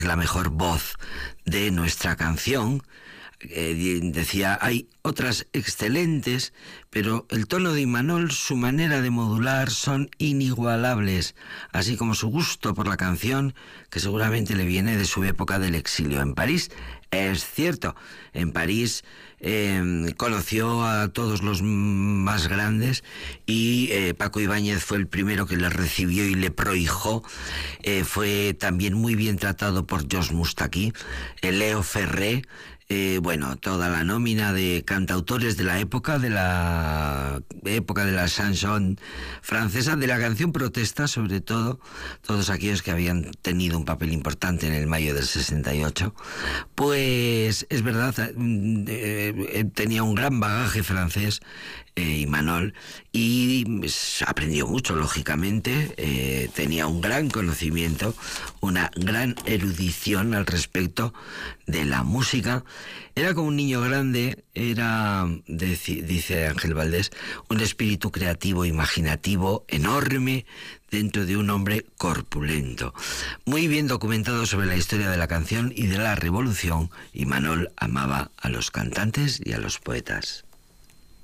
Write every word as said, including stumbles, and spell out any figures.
la mejor voz de nuestra canción. Eh, decía, hay otras excelentes, pero el tono de Imanol, su manera de modular son inigualables, así como su gusto por la canción, que seguramente le viene de su época del exilio en París. Es cierto, en París eh, conoció a todos los más grandes y eh, Paco Ibáñez fue el primero que le recibió y le prohijó. Eh, fue también muy bien tratado por Jos Moustaki, eh, Leo Ferré, Eh, bueno, toda la nómina de cantautores de la época, de la época de la chanson francesa, de la canción protesta, sobre todo, todos aquellos que habían tenido un papel importante en el mayo del sesenta y ocho, pues es verdad, eh, tenía un gran bagaje francés, eh, Imanol, y aprendió mucho, lógicamente, eh, tenía un gran conocimiento, una gran erudición al respecto de la música. Era como un niño grande, era, dice Ángel Valdés, un espíritu creativo, imaginativo, enorme, dentro de un hombre corpulento. Muy bien documentado sobre la historia de la canción y de la revolución, Imanol amaba a los cantantes y a los poetas.